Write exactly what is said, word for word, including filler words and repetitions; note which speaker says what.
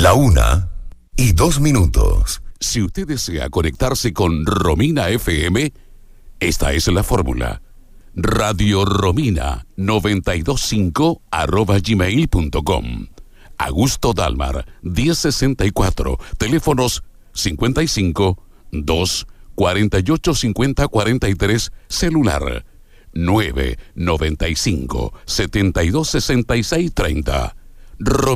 Speaker 1: La una y dos minutos.
Speaker 2: Si usted desea conectarse con Romina F M, esta es la fórmula. Radio Romina noventa y dos punto cinco arroba gmail punto com. Augusto Dalmar, diez sesenta y cuatro, teléfonos cincuenta y cinco, dos, cuarenta y ocho, cincuenta, cuarenta y tres, celular nueve, noventa y cinco, setenta y dos, sesenta y seis, treinta. Romina